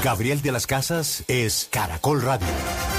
Gabriel de las Casas es Caracol Radio.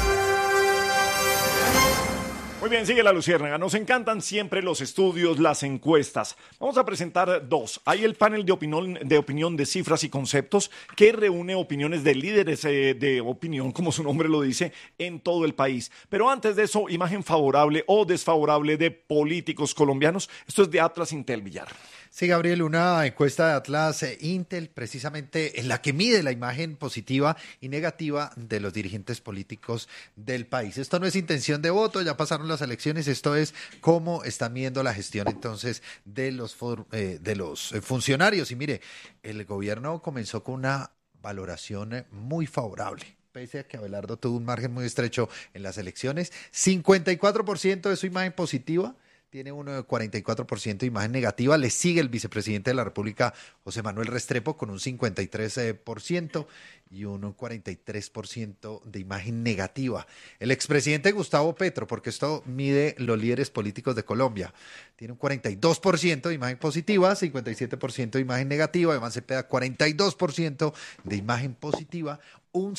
Muy bien, sigue la Luciérnaga. Nos encantan siempre los estudios, las encuestas. Vamos a presentar dos. Hay el panel de opinión de cifras y conceptos que reúne opiniones de líderes de opinión, como su nombre lo dice, en todo el país. Pero antes de eso, imagen favorable o desfavorable de políticos colombianos. Esto es de Atlas Intel Villar. Sí, Gabriel, una encuesta de Atlas Intel, precisamente en la que mide la imagen positiva y negativa de los dirigentes políticos del país. Esto no es intención de voto, ya pasaron las elecciones, esto es cómo están viendo la gestión entonces de los funcionarios. Y mire, el gobierno comenzó con una valoración muy favorable. Pese a que Abelardo tuvo un margen muy estrecho en las elecciones, 54% de su imagen positiva. Tiene un 44% de imagen negativa. Le sigue el vicepresidente de la República, José Manuel Restrepo, con un 53% y un 43% de imagen negativa. El expresidente Gustavo Petro, porque esto mide los líderes políticos de Colombia, tiene un 42% de imagen positiva, 57% de imagen negativa. Iván Cepeda, 42% de imagen positiva, un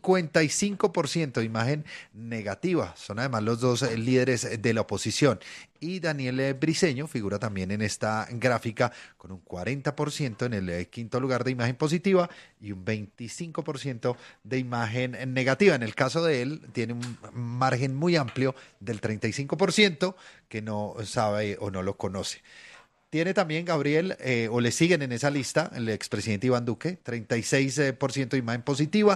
55% de imagen negativa. Son además los dos líderes de la oposición. Y Daniel Briceño figura también en esta gráfica con un 40% en el quinto lugar de imagen positiva y un 25% de imagen negativa. En el caso de él, tiene un margen muy amplio del 35% que no sabe o no lo conoce. Tiene también, Gabriel, o le siguen en esa lista, el expresidente Iván Duque, 36% de imagen positiva,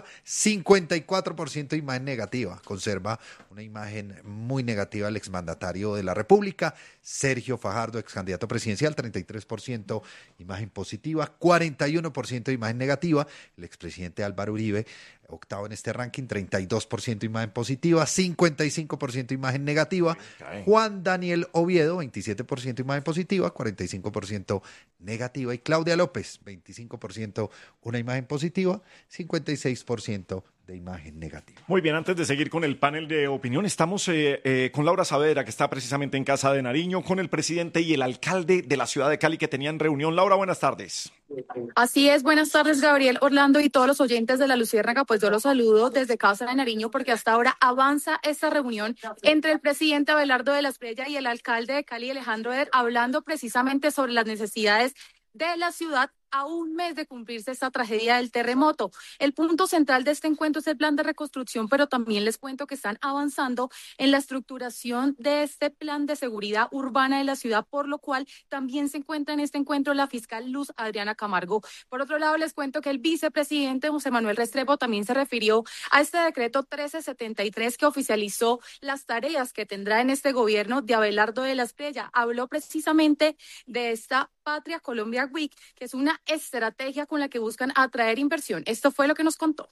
54% de imagen negativa. Conserva una imagen muy negativa el exmandatario de la República, Sergio Fajardo, excandidato presidencial, 33% imagen positiva, 41% de imagen negativa. El expresidente Álvaro Uribe, octavo en este ranking, 32% imagen positiva, 55% imagen negativa. Juan Daniel Oviedo, 27% imagen positiva, 45% negativa. Y Claudia López, 25% una imagen positiva, 56% de imagen negativa. Muy bien, antes de seguir con el panel de opinión, estamos con Laura Saavedra, que está precisamente en Casa de Nariño, con el presidente y el alcalde de la ciudad de Cali que tenían reunión. Laura, buenas tardes. Así es, buenas tardes, Gabriel, Orlando y todos los oyentes de La Luciérnaga. Pues yo los saludo desde Casa de Nariño porque hasta ahora avanza esta reunión entre el presidente Abelardo de la Espriella y el alcalde de Cali, Alejandro Eder, hablando precisamente sobre las necesidades de la ciudad a un mes de cumplirse esta tragedia del terremoto. El punto central de este encuentro es el plan de reconstrucción, pero también les cuento que están avanzando en la estructuración de este plan de seguridad urbana de la ciudad, por lo cual también se encuentra en este encuentro la fiscal Luz Adriana Camargo. Por otro lado, les cuento que el vicepresidente José Manuel Restrepo también se refirió a este decreto 1373 que oficializó las tareas que tendrá en este gobierno de Abelardo de la Espriella. Habló precisamente de esta Patria Colombia Week, que es una estrategia con la que buscan atraer inversión. Esto fue lo que nos contó.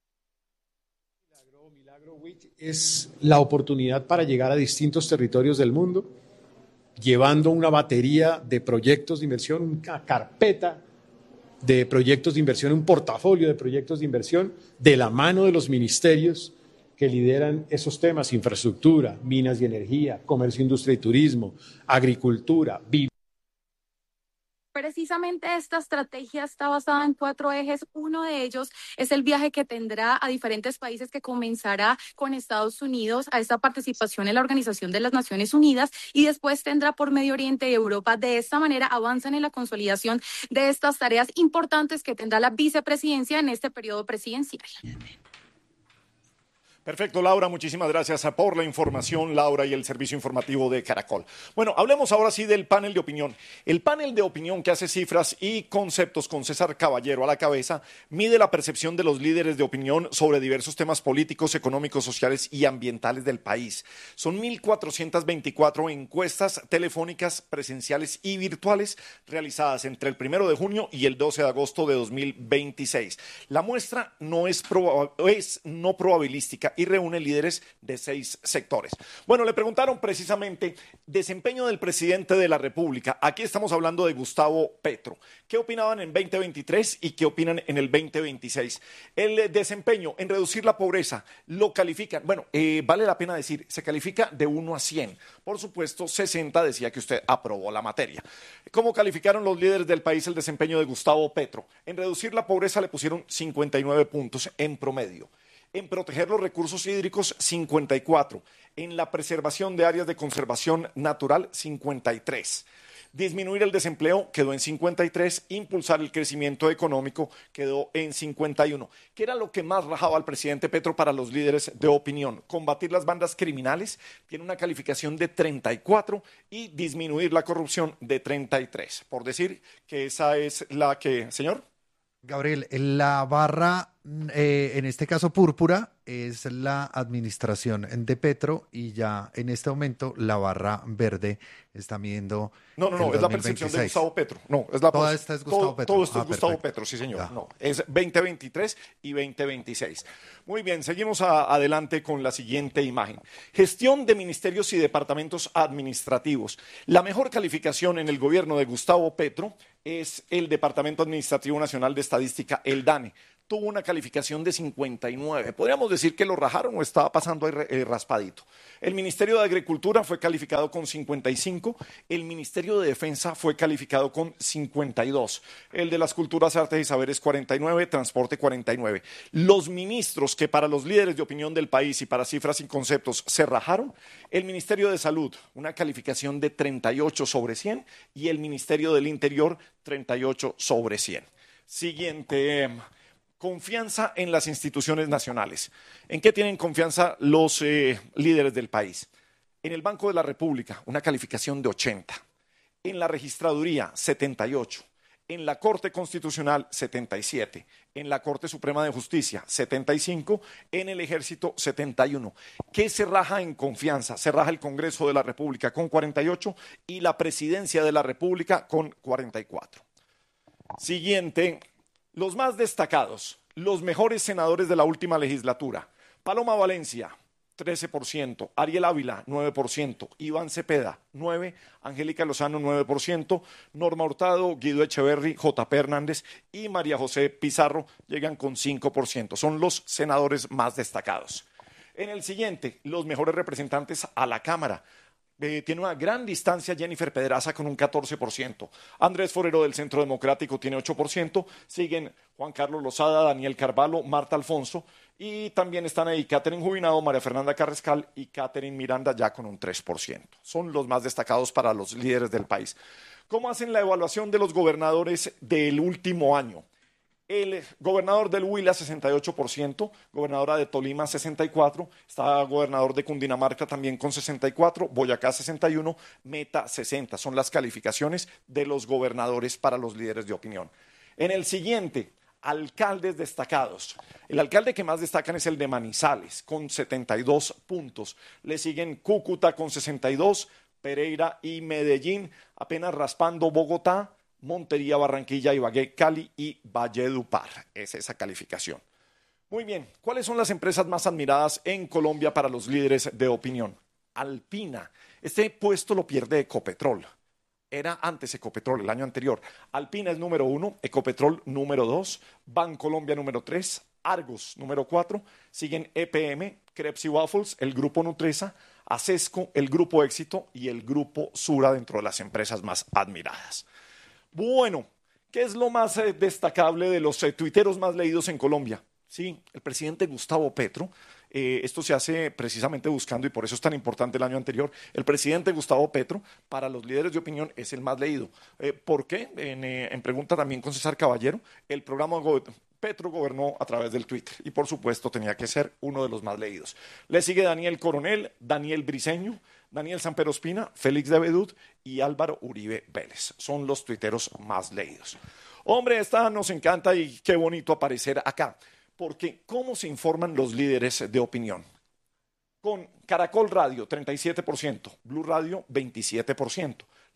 Milagro Week es la oportunidad para llegar a distintos territorios del mundo, llevando una batería de proyectos de inversión, una carpeta de proyectos de inversión, un portafolio de proyectos de inversión de la mano de los ministerios que lideran esos temas: infraestructura, minas y energía, comercio, industria y turismo, agricultura, Precisamente esta estrategia está basada en 4 ejes. Uno de ellos es el viaje que tendrá a diferentes países, que comenzará con Estados Unidos a esta participación en la Organización de las Naciones Unidas y después tendrá por Medio Oriente y Europa. De esta manera avanzan en la consolidación de estas tareas importantes que tendrá la vicepresidencia en este periodo presidencial. Perfecto, Laura, muchísimas gracias por la información, Laura, y el servicio informativo de Caracol. Bueno, hablemos ahora sí del panel de opinión. El panel de opinión, que hace cifras y conceptos con César Caballero a la cabeza, mide la percepción de los líderes de opinión sobre diversos temas políticos, económicos, sociales y ambientales del país. Son 1.424 encuestas telefónicas, presenciales y virtuales realizadas entre el 1 de junio y el 12 de agosto de 2026. La muestra no es no probabilística, y reúne líderes de 6 sectores. Bueno, le preguntaron precisamente desempeño del presidente de la República. Aquí estamos hablando de Gustavo Petro. ¿Qué opinaban en 2023 y qué opinan en el 2026? El desempeño en reducir la pobreza lo califican, bueno, vale la pena decir, se califica de 1 a 100. Por supuesto, 60 decía que usted aprobó la materia. ¿Cómo calificaron los líderes del país el desempeño de Gustavo Petro? En reducir la pobreza le pusieron 59 puntos en promedio. En proteger los recursos hídricos, 54. En la preservación de áreas de conservación natural, 53. Disminuir el desempleo quedó en 53, impulsar el crecimiento económico quedó en 51. ¿Qué era lo que más rajaba al presidente Petro para los líderes de opinión? Combatir las bandas criminales, tiene una calificación de 34 y disminuir la corrupción de 33. Por decir que esa es la que, señor. Gabriel, la barra, en este caso púrpura, es la administración de Petro y ya en este momento la barra verde está midiendo. No, es la percepción de Gustavo Petro. No, es la Toda esta es Gustavo Petro. Todo esto es Gustavo Perfecto. Petro, sí señor. Ya. No, es 2023 y 2026. Muy bien, seguimos adelante con la siguiente imagen. Gestión de ministerios y departamentos administrativos. La mejor calificación en el gobierno de Gustavo Petro es el Departamento Administrativo Nacional de Estadística, el DANE. Tuvo una calificación de 59. Podríamos decir que lo rajaron o estaba pasando ahí raspadito. El Ministerio de Agricultura fue calificado con 55. El Ministerio de Defensa fue calificado con 52. El de las Culturas, Artes y Saberes, 49. Transporte, 49. Los ministros que para los líderes de opinión del país y para cifras y conceptos se rajaron. El Ministerio de Salud, una calificación de 38 sobre 100. Y el Ministerio del Interior, 38 sobre 100. Siguiente. Confianza en las instituciones nacionales. ¿En qué tienen confianza los líderes del país? En el Banco de la República, una calificación de 80. En la Registraduría, 78. En la Corte Constitucional, 77. En la Corte Suprema de Justicia, 75. En el Ejército, 71. ¿Qué se raja en confianza? Se raja el Congreso de la República con 48 y la Presidencia de la República con 44. Siguiente. Los más destacados, los mejores senadores de la última legislatura. Paloma Valencia, 13%. Ariel Ávila, 9%. Iván Cepeda, 9%. Angélica Lozano, 9%. Norma Hurtado, Guido Echeverry, J.P. Hernández y María José Pizarro llegan con 5%. Son los senadores más destacados. En el siguiente, los mejores representantes a la Cámara. Tiene una gran distancia Jennifer Pedraza con un 14%. Andrés Forero del Centro Democrático tiene 8%. Siguen Juan Carlos Lozada, Daniel Carvalho, Marta Alfonso. Y también están ahí Catherine Jubinado, María Fernanda Carrascal y Catherine Miranda ya con un 3%. Son los más destacados para los líderes del país. ¿Cómo hacen la evaluación de los gobernadores del último año? El gobernador del Huila, 68%, gobernadora de Tolima, 64%, está gobernador de Cundinamarca también con 64%, Boyacá, 61%, Meta, 60%. Son las calificaciones de los gobernadores para los líderes de opinión. En el siguiente, alcaldes destacados. El alcalde que más destacan es el de Manizales, con 72 puntos. Le siguen Cúcuta con 62, Pereira y Medellín, apenas raspando Bogotá, Montería, Barranquilla, Ibagué, Cali y Valledupar. Es esa calificación. Muy bien, ¿cuáles son las empresas más admiradas en Colombia para los líderes de opinión? Alpina. Este puesto lo pierde Ecopetrol. Era antes Ecopetrol, el año anterior. Alpina es número 1, Ecopetrol número 2, Bancolombia número 3, Argos número 4, siguen EPM, Crepes y Waffles, el Grupo Nutresa, Acesco, el Grupo Éxito y el Grupo Sura dentro de las empresas más admiradas. Bueno, ¿qué es lo más destacable de los tuiteros más leídos en Colombia? Sí, el presidente Gustavo Petro. Esto se hace precisamente buscando, y por eso es tan importante el año anterior, el presidente Gustavo Petro, para los líderes de opinión, es el más leído. ¿Por qué? En pregunta también con César Caballero, el programa Petro gobernó a través del Twitter y por supuesto tenía que ser uno de los más leídos. Le sigue Daniel Coronel, Daniel Briceño, Daniel Samper Ospina, Félix de Bedut y Álvaro Uribe Vélez. Son los tuiteros más leídos. Hombre, esta nos encanta y qué bonito aparecer acá. Porque ¿cómo se informan los líderes de opinión? Con Caracol Radio, 37%, Blue Radio, 27%,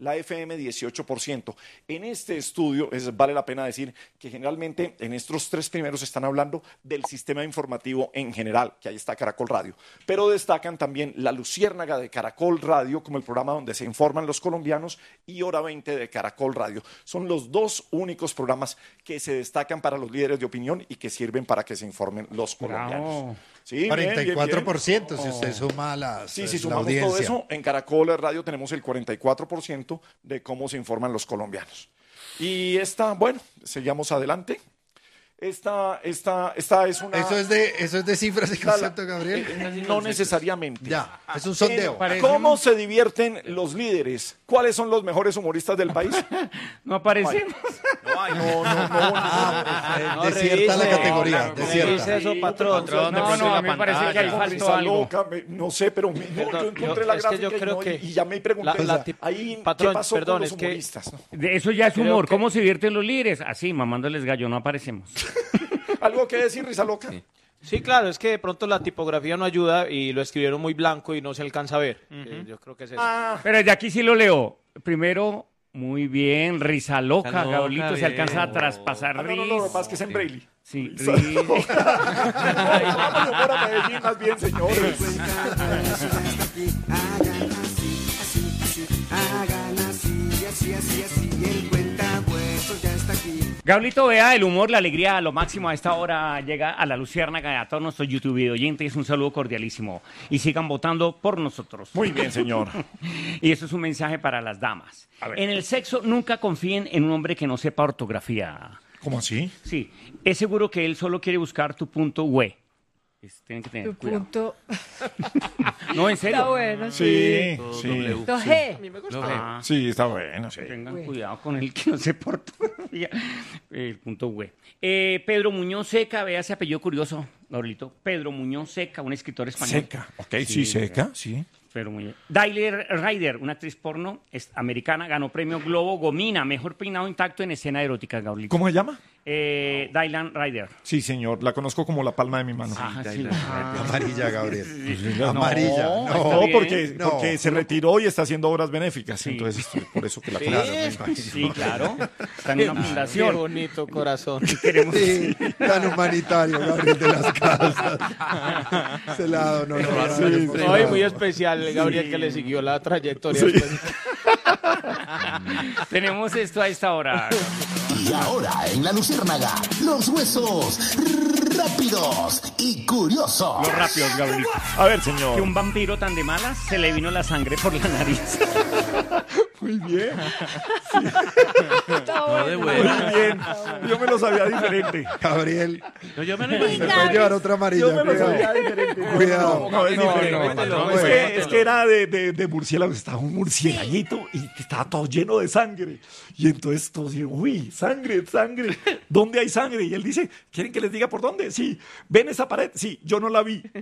la FM 18%. En este estudio vale la pena decir que generalmente en estos 3 primeros están hablando del sistema informativo en general, que ahí está Caracol Radio, pero destacan también La Luciérnaga de Caracol Radio como el programa donde se informan los colombianos y Hora 20 de Caracol Radio. Son los 2 únicos programas que se destacan para los líderes de opinión y que sirven para que se informen los colombianos. Sí, 44%, si usted suma las Sí, si la sumamos audiencia. todo eso, en Caracol Radio tenemos el 44% de cómo se informan los colombianos. Y seguimos adelante. Esta es una... Eso es de cifras y concepto, Gabriel. No necesariamente. Ya, es un sondeo. ¿Cómo se divierten los líderes? ¿Cuáles son los mejores humoristas del país? No aparecemos. No, desierta la categoría, ¿Qué desierta. dice eso, patrón? No, a mí me parece que ahí faltó Risa algo. loca, no sé, pero yo encontré la es que gráfica yo creo que y ya me pregunté, ¿qué patrón, pasó perdón, con los es que humoristas? Eso ya es Creo humor. que- ¿Cómo se divierten los líderes? Así, mamándoles gallo, no aparecemos. ¿Algo que decir, Risa loca? Sí, claro, es que de pronto la tipografía no ayuda y lo escribieron muy blanco y no se alcanza a ver. Yo creo que es eso. Pero desde aquí sí lo leo. Primero, muy bien, risa loca, Risa loca, Gaulito, se bien. alcanza a traspasar No, lo que pasa es que es en risa. Braille. Sí, Vámonos para Medellín, más bien, señores. Gaulito, vea el humor, la alegría a lo máximo a esta hora llega a la Luciérnaga y a todos nuestros YouTube y oyentes. Un saludo cordialísimo. Y sigan votando por nosotros. Muy bien, señor. Y eso es un mensaje para las damas. En el sexo, nunca confíen en un hombre que no sepa ortografía. ¿Cómo así? Sí, es seguro que él solo quiere buscar tu punto güey. Tienen que tener Tu cuidado. punto. No, en serio. Está bueno. Sí, sí. Punto G. Ah, Sí, está bueno, sí. tengan Güey. cuidado con el que no sepa ortografía. El punto güey. Pedro Muñoz Seca, vea ese apellido curioso, Gabrielito. Pedro Muñoz Seca, un escritor español. Seca. Ok, sí, seca, sí. Pero muy bien. Dylan Ryder, una actriz porno americana, ganó premio Globo Gomina, mejor peinado intacto en escena erótica, Gabrielito. ¿Cómo se llama? Dylan Ryder. Sí, señor, la conozco como la palma de mi mano. Ah, sí. Amarilla, Gabriel. No, Amarilla. no, No, No, bien. porque se retiró y está haciendo obras benéficas, entonces por eso que la conozco. Sí, claro. Está en una Qué fundación. bonito corazón. Queremos... Sí, tan humanitario, Gabriel de las Casas. Ese lado, no, Hoy muy especial, Gabriel, que le siguió la trayectoria. Tenemos esto a esta hora. Y ahora en La Luciérnaga, los huesos rápidos y curiosos. Los rápidos, Gabriel. A ver, Que señor. un vampiro tan de malas se le vino la sangre por la nariz. Muy bien, No, de buena. muy bien. Yo me lo sabía diferente. Gabriel, No, yo me lo se imagino. puede llevar otra amarilla. Yo me lo Cuidado. sabía diferente. Cuidado. No, es diferente. cuéntelo, Es que era de murciélago. Estaba un murcielaguito y estaba todo lleno de sangre. Y entonces todos dijeron, uy, sangre, sangre. ¿Dónde hay sangre? Y él dice, ¿quieren que les diga por dónde? Sí. ¿Ven esa pared? Sí, yo no la vi.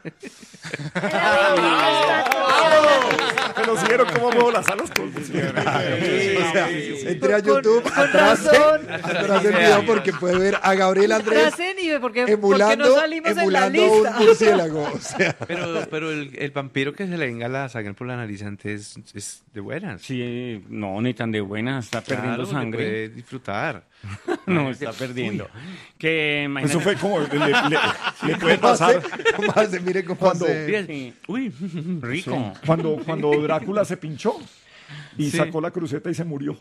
Pero si vieron cómo muevo las alas con O sea, entre a YouTube, atrás el video porque puede ver a Gabriel Andrés Tracen y porque emulando, no salimos en la emulando un lista. murciélago. O sea, Pero el vampiro que se le venga la sangre por la nariz antes es de buenas. Sí, no, ni tan de buena, está perdiendo Claro, sangre. puede disfrutar. No, está perdiendo. Que imagínate- Eso fue como le puede pasar ¿cómo hace? Mire cómo Cuando- hace. Sí, Uy, rico. cuando Drácula se pinchó y Sí. sacó la cruceta y se murió.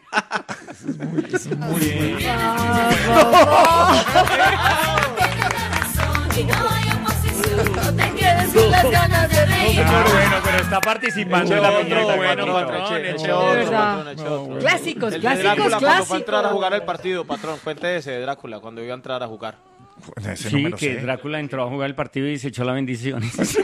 Bueno, pero está participando en la piñata, bueno, Gabrielito. patrón, eche De otro, verdad. patrón, eche otro. Clásicos, El de clásicos, Drácula cuando fue a entrar a clásicos. jugar el partido, patrón, cuente ese de Drácula, cuando iba a entrar a jugar. Ese no Sí, me lo que sé. Drácula entró a jugar el partido y se echó la bendición.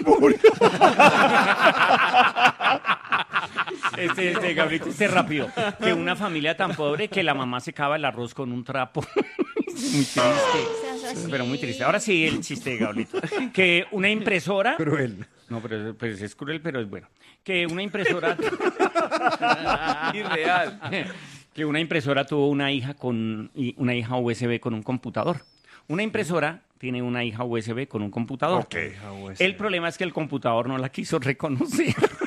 Gabriel, rápido. Que una familia tan pobre que la mamá secaba el arroz con un trapo. Muy triste. Pero muy triste. Ahora sí, el chiste de Gabrielito. Que una impresora... Cruel. No, pero pues, es cruel, pero es bueno. Que una impresora... irreal. Que una impresora tuvo una hija una hija USB con un computador. Una impresora tiene una hija USB con un computador. Ok. El problema es que el computador no la quiso reconocer.